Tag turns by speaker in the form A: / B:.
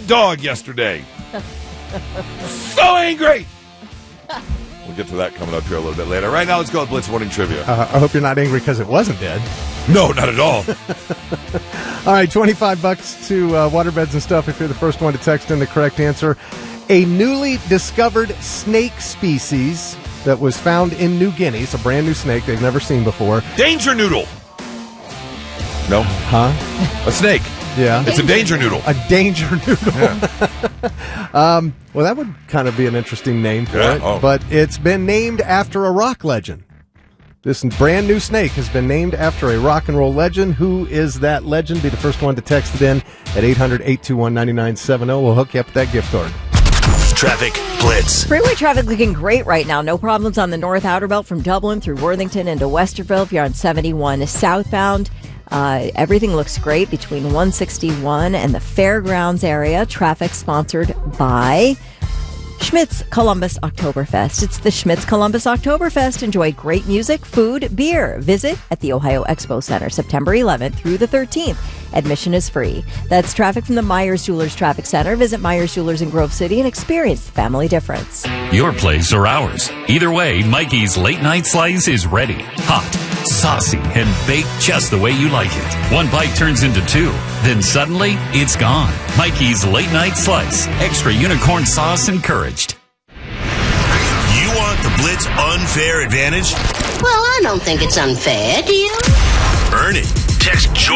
A: dog yesterday. So angry. We'll get to that coming up here a little bit later. Right now, let's go with Blitz Morning Trivia.
B: I hope you're not angry because it wasn't dead.
A: No, not at all.
B: All right, $25 to Waterbeds and Stuff if you're the first one to text in the correct answer. A newly discovered snake species that was found in New Guinea. It's a brand new snake they've never seen before.
A: Danger noodle. No.
B: Huh?
A: A snake.
B: Yeah.
A: It's a danger noodle.
B: A danger noodle.
A: Yeah.
B: Well, that would kind of be an interesting name for
A: Yeah,
B: it.
A: oh.
B: But it's been named after a rock legend. This brand new snake has been named after a rock and roll legend. Who is that legend? Be the first one to text it in at 800-821-9970. We'll hook you up with that gift card.
C: Traffic Blitz.
D: Freeway traffic looking great right now. No problems on the North Outer Belt from Dublin through Worthington into Westerville. If you're on 71 southbound, everything looks great between 161 and the Fairgrounds area. Traffic sponsored by Schmitz Columbus Oktoberfest. It's the Schmitz Columbus Oktoberfest. Enjoy great music, food, beer. Visit at the Ohio Expo Center September 11th through the 13th. Admission is free. That's traffic from the Myers Jewelers Traffic Center. Visit Myers Jewelers in Grove City and experience the family difference.
E: Your place or ours. Either way, Mikey's Late Night Slice is ready. Hot, saucy, and baked just the way you like it. One bite turns into two. Then suddenly, it's gone. Mikey's Late Night Slice. Extra unicorn sauce encouraged.
C: You want the Blitz unfair advantage?
F: Well, I don't think it's unfair, do you?
C: Earn it. Text